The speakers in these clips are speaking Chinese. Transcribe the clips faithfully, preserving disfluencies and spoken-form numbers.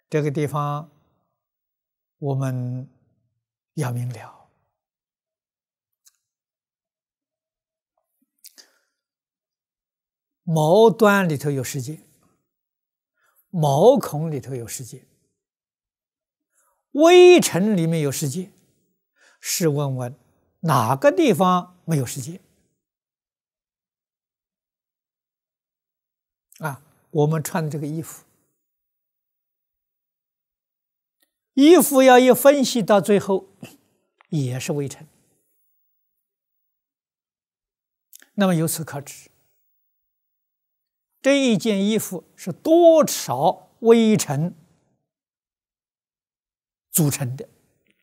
这个地方我们要明了，毛端里头有世界，毛孔里头有世界，微尘里面有世界。试问问哪个地方没有世界？啊，我们穿的这个衣服，衣服要一分析到最后，也是微尘。那么由此可知，这一件衣服是多少微尘组成的？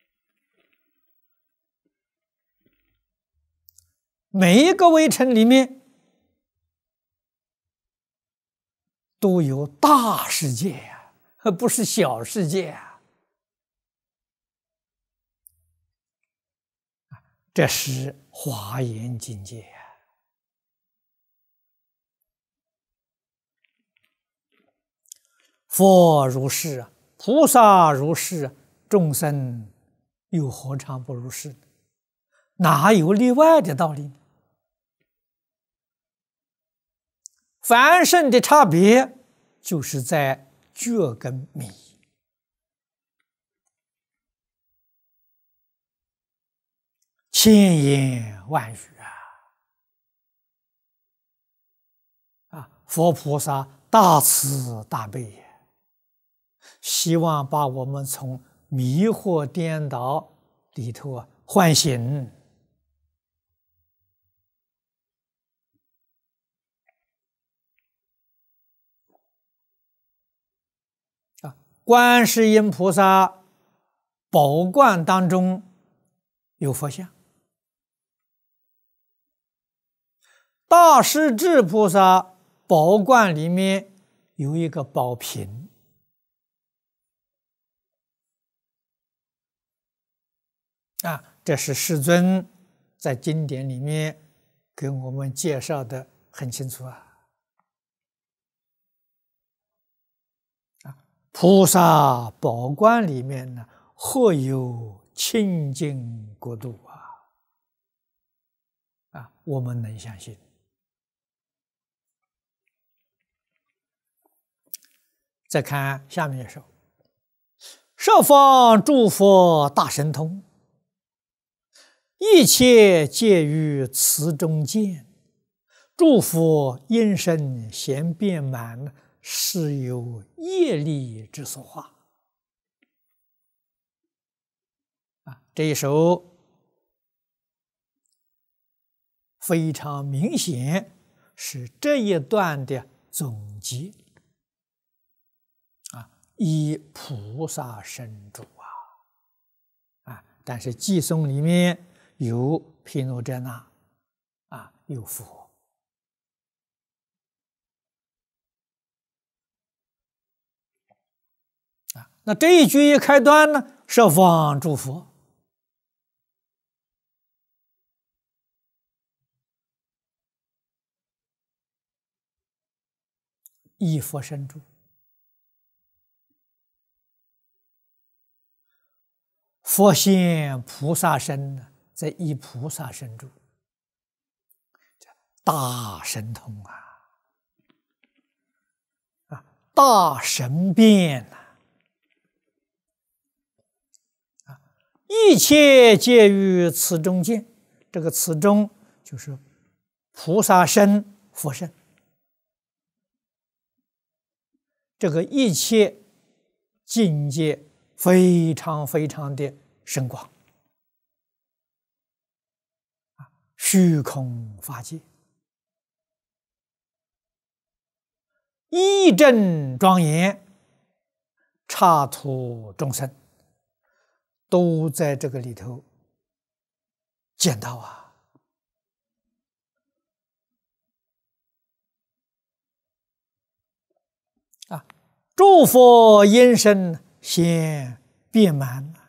每一个微尘里面都有大世界呀，不是小世界啊！这是华严境界呀。佛如是，菩萨如是，众生又何尝不如是？哪有例外的道理？凡圣的差别就是在觉跟迷。千言万语啊！啊，佛菩萨大慈大悲，希望把我们从迷惑颠倒里头啊唤醒。啊，观世音菩萨宝冠当中有佛像，大势至菩萨宝冠里面有一个宝瓶。啊，这是世尊在经典里面给我们介绍的很清楚啊！啊，菩萨宝冠里面呢，或有清净国度啊！啊，我们能相信。再看下面一首：十方诸佛大神通，一切皆于此中见，诸佛因身咸遍满，是有业力之所化。啊，这一首非常明显是这一段的总结。啊，以菩萨身主啊，啊，但是偈颂里面有毗卢遮那，啊，有佛。啊，那这一句一开端呢，十方诸佛。以佛身住，佛现菩萨身呢，在以菩萨身住，大神通啊，啊，大神变呐，啊，一切皆于此中见。这个此中就是菩萨身、佛身。这个一切境界非常非常的深广，啊，虚空法界，一真庄严，刹土众生，都在这个里头见到啊。啊，诸佛因身显遍满，